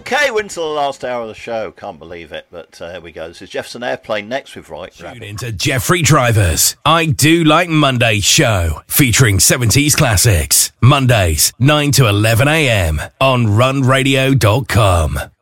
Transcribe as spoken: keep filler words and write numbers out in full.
Okay, we're into the last hour of the show. Can't believe it, but uh, here we go. This is Jefferson Airplane next with Right Tune Rabbit. into Jeffrey Driver's I Do Like Mondays show, featuring seventies classics. Mondays, nine to eleven a.m. on run radio dot com.